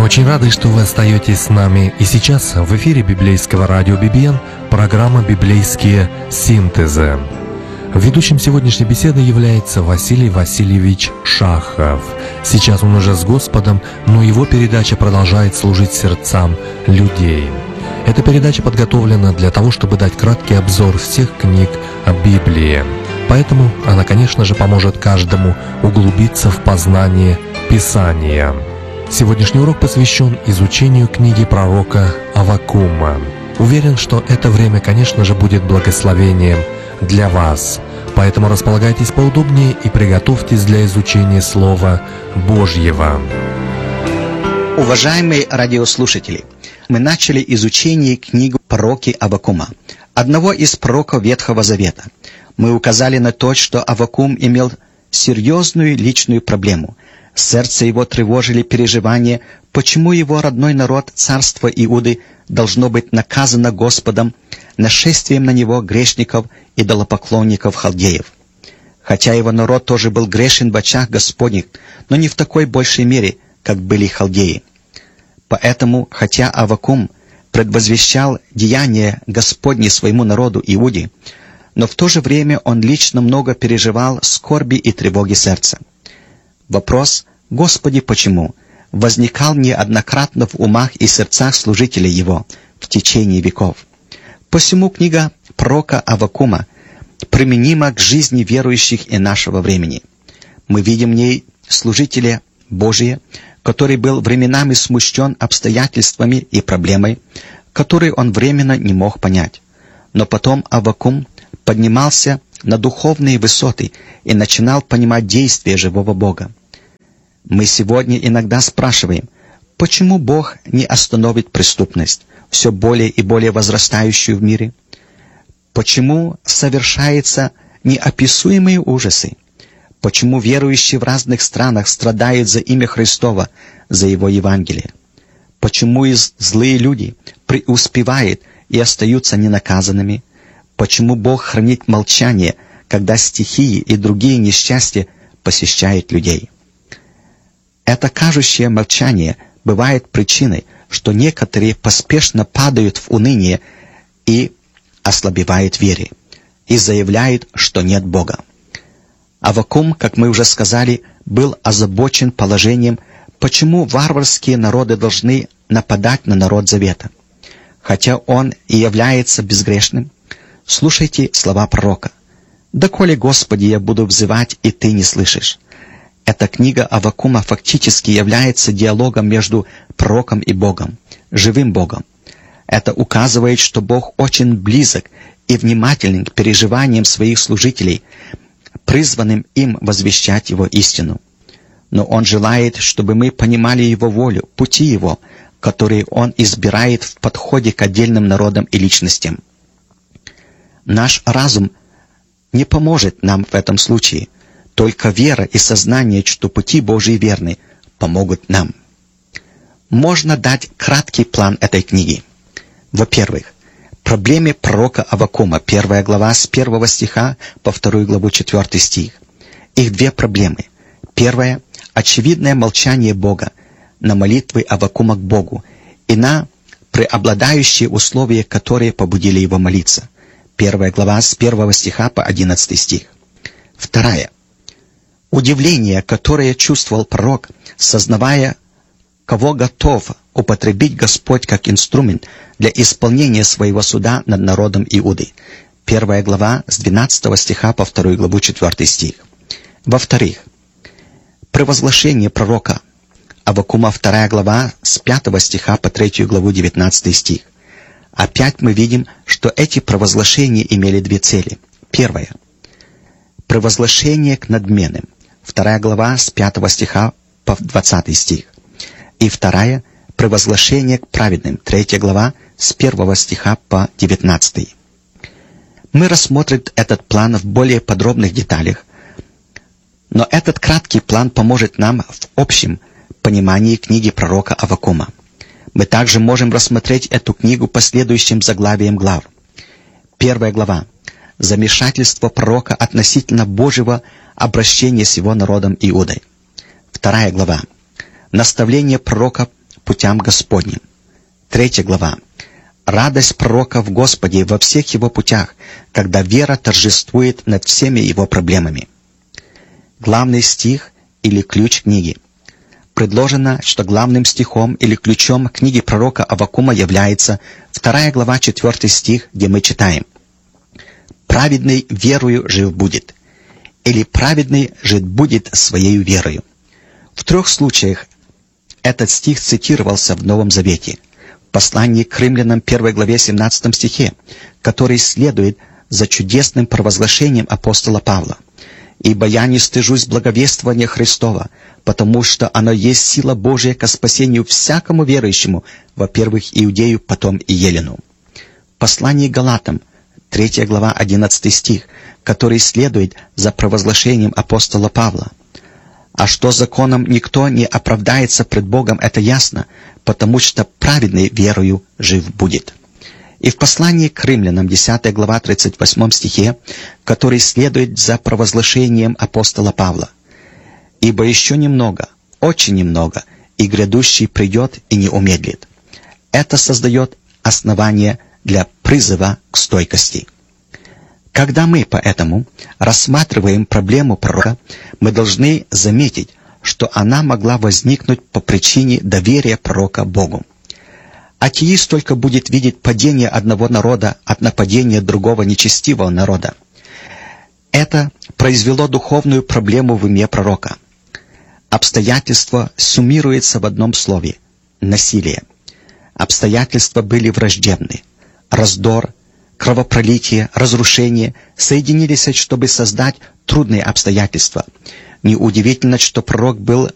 очень рады, что вы остаетесь с нами. И сейчас в эфире библейского радио BBN программа «Библейские синтезы». Ведущим сегодняшней беседы является Василий Васильевич Шахов. Сейчас он уже с Господом, но его передача продолжает служить сердцам людей. Эта передача подготовлена для того, чтобы дать краткий обзор всех книг о Библии. Поэтому она, конечно же, поможет каждому углубиться в познание Писания. Сегодняшний урок посвящен изучению книги пророка Аввакума. Уверен, что это время, конечно же, будет благословением для вас. Поэтому располагайтесь поудобнее и приготовьтесь для изучения Слова Божьего. Уважаемые радиослушатели, мы начали изучение книги пророка Аввакума, одного из пророков Ветхого Завета. Мы указали на то, что Аввакум имел серьезную личную проблему. Сердце его тревожили переживания, почему его родной народ, царство Иуды, должно быть наказано Господом нашествием на него грешников, идолопоклонников, халдеев. Хотя его народ тоже был грешен в очах Господних, но не в такой большей мере, как были халдеи. Поэтому, хотя Аввакум предвозвещал деяния Господни своему народу Иуде, но в то же время он лично много переживал скорби и тревоги сердца. Вопрос «Господи, почему?» возникал неоднократно в умах и сердцах служителей Его в течение веков. Посему книга пророка Аввакума применима к жизни верующих и нашего времени. Мы видим в ней служителя Божия, который был временами смущен обстоятельствами и проблемой, которые он временно не мог понять. Но потом Аввакум поднимался на духовные высоты и начинал понимать действия живого Бога. Мы сегодня иногда спрашиваем, почему Бог не остановит преступность, все более и более возрастающую в мире? Почему совершаются неописуемые ужасы? Почему верующие в разных странах страдают за имя Христово, за Его Евангелие? Почему злые люди преуспевают и остаются ненаказанными? Почему Бог хранит молчание, когда стихии и другие несчастья посещают людей? Это кажущее молчание бывает причиной, что некоторые поспешно падают в уныние и ослабевают в вере, и заявляют, что нет Бога. Аввакум, как мы уже сказали, был озабочен положением, почему варварские народы должны нападать на народ Завета. Хотя он и является безгрешным, слушайте слова пророка. «Доколе, Господи, я буду взывать, и Ты не слышишь». Эта книга Аввакума фактически является диалогом между пророком и Богом, живым Богом. Это указывает, что Бог очень близок и внимателен к переживаниям своих служителей, призванным им возвещать Его истину. Но Он желает, чтобы мы понимали Его волю, пути Его, которые Он избирает в подходе к отдельным народам и личностям. Наш разум не поможет нам в этом случае. Только вера и сознание, что пути Божьи верны, помогут нам. Можно дать краткий план этой книги. Во-первых, проблеме пророка Аввакума, 1 глава с 1 стиха по 2 главу 4 стих. Их две проблемы. Первая – очевидное молчание Бога на молитвы Аввакума к Богу и на преобладающие условия, которые побудили его молиться. 1 глава с 1 стиха по 11 стих. Вторая – удивление, которое чувствовал пророк, сознавая, кого готов употребить Господь как инструмент для исполнения своего суда над народом Иуды. 1 глава с 12 стиха по 2 главу 4 стих. Во-вторых, превозглашение пророка Аввакума 2 глава с 5 стиха по 3 главу 19 стих. Опять мы видим, что эти провозглашения имели две цели. Первое – превозглашение к надменным. 2 глава с 5 стиха по 20 стих. И вторая – превозглашение к праведным. 3 глава с 1 стиха по 19. Мы рассмотрим этот план в более подробных деталях, но этот краткий план поможет нам в общем понимании книги пророка Аввакума. Мы также можем рассмотреть эту книгу по следующим заглавиям глав. 1 глава. Замешательство пророка относительно Божьего обращения с его народом Иудой. 2 глава. Наставление пророка путям Господним. 3 глава. Радость пророка в Господе во всех его путях, когда вера торжествует над всеми его проблемами. Главный стих или ключ книги. Предложено, что главным стихом или ключом книги пророка Аввакума является 2 глава 4 стих, где мы читаем: «Праведный верою жив будет», или «праведный жить будет своею верою». В 3 случаях этот стих цитировался в Новом Завете. В послании к римлянам 1 главе 17 стихе, который следует за чудесным провозглашением апостола Павла: «Ибо я не стыжусь благовествования Христова, потому что оно есть сила Божия ко спасению всякому верующему, во-первых, иудею, потом и елену». В послании к Галатам 3 глава 11 стих, который следует за провозглашением апостола Павла: «А что законом никто не оправдается пред Богом, это ясно, потому что праведный верою жив будет». И в послании к римлянам 10 глава 38 стихе, который следует за провозглашением апостола Павла: «Ибо еще немного, очень немного, и грядущий придет и не умедлит». Это создает основание для призыва к стойкости. Когда мы поэтому рассматриваем проблему пророка, мы должны заметить, что она могла возникнуть по причине доверия пророка Богу. Атеист только будет видеть падение одного народа от нападения другого нечестивого народа. Это произвело духовную проблему в уме пророка. Обстоятельства суммируются в одном слове – насилие. Обстоятельства были враждебны. Раздор, кровопролитие, разрушение соединились, чтобы создать трудные обстоятельства. Неудивительно, что пророк был